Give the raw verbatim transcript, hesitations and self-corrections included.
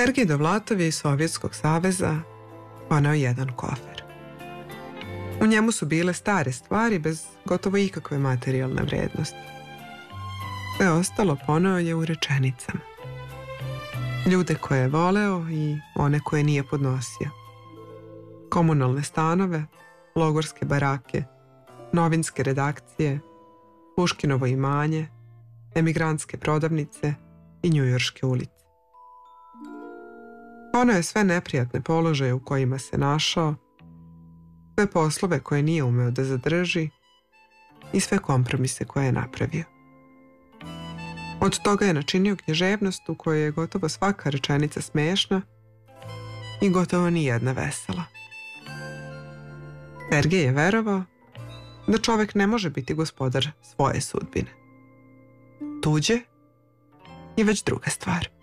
Sergej Dovlatov je iz Sovjetskog saveza poneo jedan kofer. U njemu su bile stare stvari bez gotovo ikakve materijalne vrednosti. Sve ostalo poneo je u rečenicama. Ljude koje je voleo i one koje nije podnosio. Komunalne stanove, logorske barake, novinske redakcije, Puškinovo imanje, emigrantske prodavnice i njujorške ulice. Poneo je sve neprijatne položaje u kojima se našao, sve poslove koje nije umeo da zadrži i sve kompromise koje je napravio. Od toga je načinio književnost u kojoj je gotovo svaka rečenica smešna i gotovo ni jedna vesela. Sergej je verovao da čovek ne može biti gospodar svoje sudbine. Tuđe je već druga stvar.